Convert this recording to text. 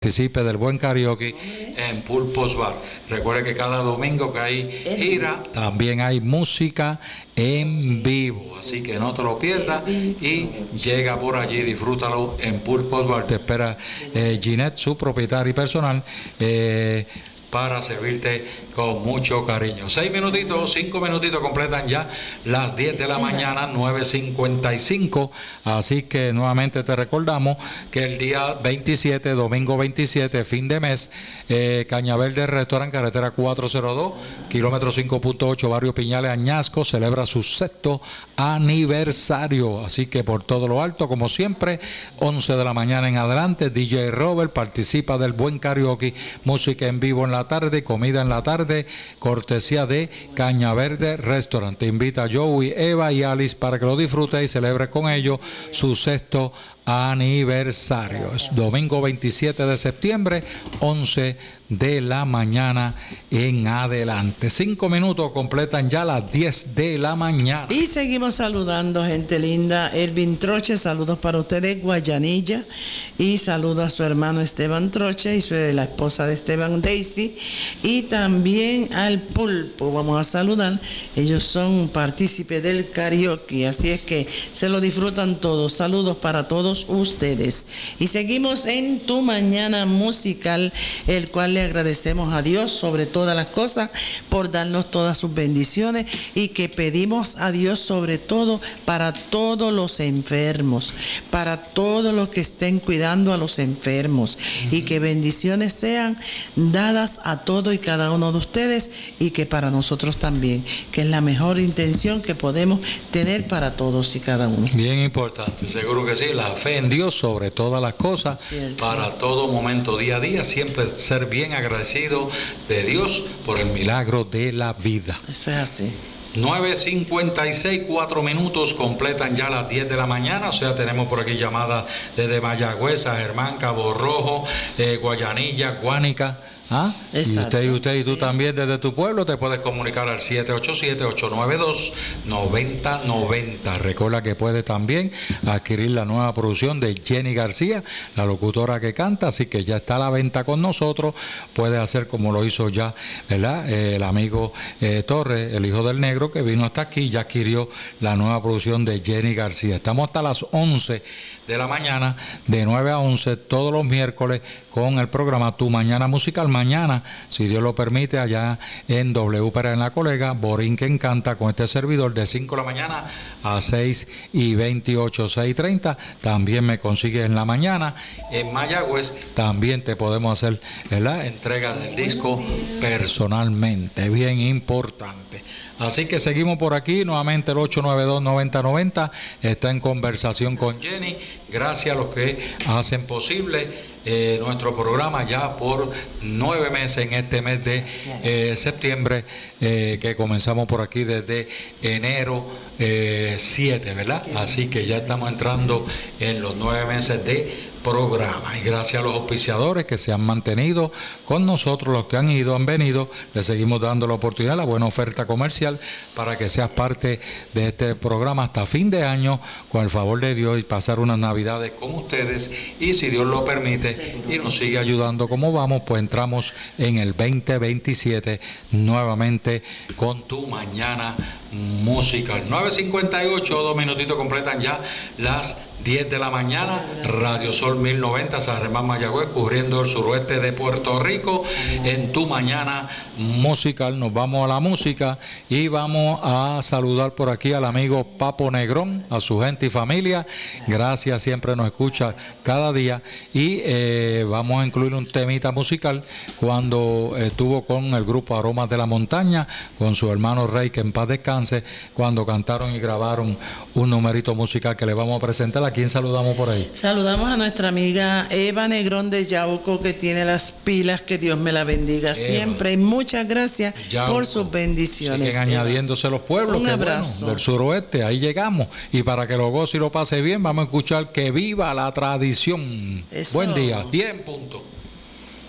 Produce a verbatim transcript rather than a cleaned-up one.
Participe del buen karaoke en Pulpos Bar. Recuerde que cada domingo que hay gira, también hay música en vivo, así que no te lo pierdas y llega por allí, disfrútalo en Pulpos Bar. Te espera eh, Ginette, su propietaria y personal, eh, para servirte con mucho cariño. Seis minutitos, cinco minutitos completan ya las diez de la mañana, nueve cincuenta y cinco. Así que nuevamente te recordamos que el día veintisiete, domingo veintisiete, fin de mes, eh, Cañaverde Restaurant, carretera cuatrocientos dos, kilómetro cinco punto ocho, barrio Piñales, Añasco, celebra su sexto aniversario. Así que por todo lo alto, como siempre, once de la mañana en adelante, D J Robert participa del buen karaoke, música en vivo en la tarde, comida en la tarde, cortesía de Cañaverde Restaurant. Te invita Joey, Eva y Alice para que lo disfrutes y celebres con ellos su sexto aniversario. Es domingo veintisiete de septiembre, once de la mañana en adelante. Cinco minutos completan ya las diez de la mañana. Y seguimos saludando, gente linda. Elvin Troche, saludos para ustedes, Guayanilla. Y saludo a su hermano Esteban Troche y su, la esposa de Esteban, Daisy. Y también al Pulpo, vamos a saludar. Ellos son partícipes del karaoke, así es que se lo disfrutan todos. Saludos para todos ustedes. Y seguimos en Tu Mañana Musical, el cual le agradecemos a Dios sobre todas las cosas por darnos todas sus bendiciones y que pedimos a Dios sobre todo para todos los enfermos, para todos los que estén cuidando a los enfermos, uh-huh. y que bendiciones sean dadas a todo y cada uno de ustedes y que para nosotros también, que es la mejor intención que podemos tener para todos y cada uno. Bien importante, seguro que sí, la fe en Dios sobre todas las cosas, cierto. Para todo momento, día a día, siempre ser bien agradecido de Dios por el milagro de la vida. Eso es así. nueve cincuenta y seis, cuatro minutos completan ya las diez de la mañana, o sea, tenemos por aquí llamadas desde Mayagüez, Germán, Cabo Rojo, eh, Guayanilla, Guánica. ¿Ah? Exacto. Y usted y usted y tú sí. También desde tu pueblo te puedes comunicar al siete ocho siete, ocho nueve dos, nueve cero nueve cero. Recuerda que puedes también adquirir la nueva producción de Jenny García, la locutora que canta, así que ya está a la venta con nosotros. Puedes hacer como lo hizo ya, ¿verdad? Eh, el amigo eh, Torres, el hijo del negro, que vino hasta aquí, ya adquirió la nueva producción de Jenny García. Estamos hasta las once de la mañana, de nueve a once, todos los miércoles, con el programa Tu Mañana Musical. Mañana, si Dios lo permite, allá en W P R en La Colega, Borinquen Canta con este servidor de cinco de la mañana a seis y veintiocho, seis y treinta. También me consigues en la mañana. En Mayagüez también te podemos hacer la entrega del disco personalmente, bien importante. Así que seguimos por aquí, nuevamente el ocho nueve dos, nueve cero nueve cero está en conversación con Jenny. Gracias a los que hacen posible eh, nuestro programa ya por nueve meses en este mes de eh, septiembre, eh, que comenzamos por aquí desde enero eh, siete, ¿verdad? Así que ya estamos entrando en los nueve meses de programa, y gracias a los auspiciadores que se han mantenido con nosotros, los que han ido, han venido, les seguimos dando la oportunidad, la buena oferta comercial para que seas parte de este programa hasta fin de año, con el favor de Dios, y pasar unas navidades con ustedes, y si Dios lo permite y nos sigue ayudando como vamos, pues entramos en el veinte veintisiete nuevamente con Tu Mañana Musical. nueve cincuenta y ocho, dos minutitos completan ya las diez de la mañana. Radio Sol mil noventa, San Germán, Mayagüez, cubriendo el suroeste de Puerto Rico en Tu Mañana Musical. Nos vamos a la música y vamos a saludar por aquí al amigo Papo Negrón, a su gente y familia. Gracias, siempre nos escucha cada día, y eh, vamos a incluir un temita musical cuando estuvo con el grupo Aromas de la Montaña, con su hermano Rey, que en paz descanse, cuando cantaron y grabaron un numerito musical que le vamos a presentar. ¿A quién saludamos por ahí? Saludamos a nuestra amiga Eva Negrón de Yauco, que tiene las pilas, que Dios me la bendiga Eva. Siempre, y muchas gracias Yauco. Por sus bendiciones. Siguen añadiéndose los pueblos. Un que abrazo. Bueno, del suroeste, ahí llegamos, y para que lo goce y lo pase bien, vamos a escuchar Que Viva la Tradición. Eso. Buen día, diez en punto.